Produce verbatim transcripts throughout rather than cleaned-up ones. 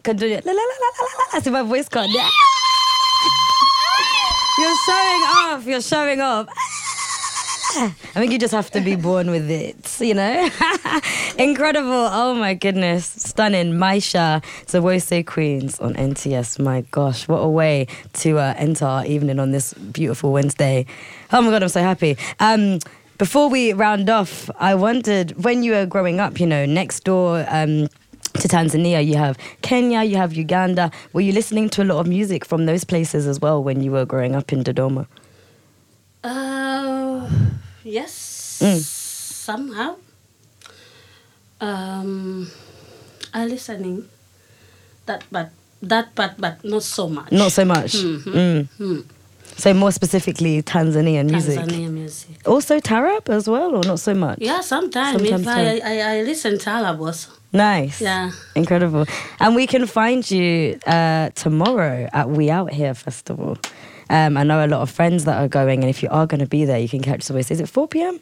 can do it. La, la, la, la, la, la. So my voice can't. You're showing off. You're showing off. I think you just have to be born with it, you know? Incredible. Oh, my goodness. Stunning. Maisha, Zawose Queens on N T S. My gosh, what a way to uh, enter our evening on this beautiful Wednesday. Oh, my God, I'm so happy. Um, before we round off, I wondered, when you were growing up, you know, next door um, to Tanzania, you have Kenya, you have Uganda. Were you listening to a lot of music from those places as well when you were growing up in Dodoma? Uh, yes, Mm. somehow. Um, I listening that, but that part, but not so much. Not so much. Mhm. Mm. Mm. So more specifically Tanzanian music. Tanzania music. Also Tarab as well, or not so much? Yeah, sometimes, Sometimes if I, so. I I listen to Arab also. Nice. Yeah. Incredible. And we can find you uh, tomorrow at We Out Here Festival. Um, I know a lot of friends that are going, and if you are going to be there, you can catch the Is it four p.m?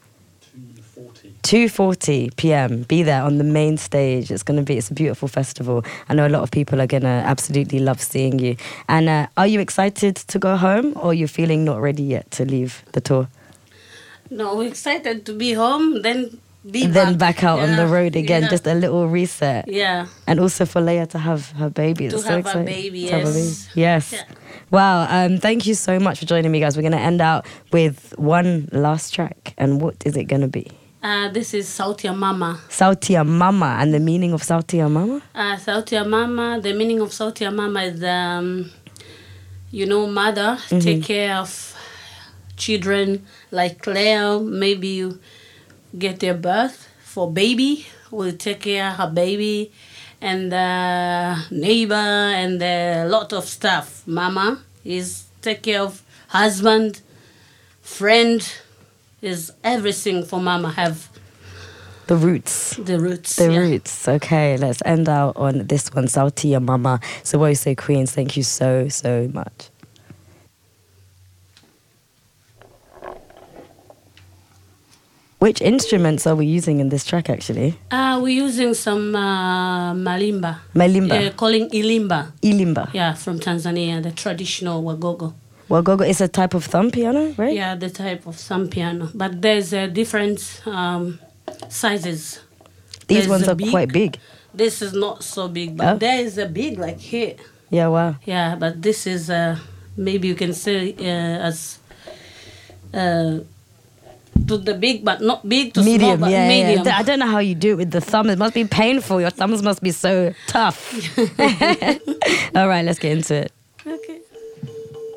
two forty p.m. Be there on the main stage. It's going to be, it's a beautiful festival. I know a lot of people are going to absolutely love seeing you. And uh, are you excited to go home, or are you feeling not ready yet to leave the tour? No, we're excited to be home, then be And then back, back out on Yeah, the road again, yeah. just a little reset. Yeah. And also for Leia to have her baby. To It's so have a exciting. baby, To have a yes. baby. Yes. Yeah. Wow. Um, thank you so much for joining me, guys. We're going to end out with one last track. And what is it going to be? Uh, this is Sauti ya Mama. Sauti ya Mama. And the meaning of Sauti ya Mama? Uh, Sauti ya Mama, the meaning of Sauti ya Mama is, um, you know, mother, Mm-hmm. take care of children like Claire. Maybe you get their birth for baby, will take care of her baby, and uh, neighbor, and a lot of stuff. Mama is take care of husband, friend, is everything for mama. Have The roots. the roots. The yeah. roots. Okay, let's end out on this one. Sauti ya Mama. Zawose Queens, thank you so, so much. Which instruments are we using in this track, actually? Uh, we're using some uh, malimba. Malimba. Uh, calling ilimba. Ilimba. Yeah, from Tanzania, the traditional wagogo. Wagogo is a type of thumb piano, right? Yeah, the type of some piano. But there's uh, different um, sizes. These There's ones a are big- quite big. This is not so big, but Oh. there is a big like here. Yeah, wow. Yeah, but this is uh, maybe you can say uh, as uh, to the big, but not big to small, Medium, but yeah, medium. yeah. I don't know how you do it with the thumb. It must be painful. Your thumbs must be so tough. All right, let's get into it.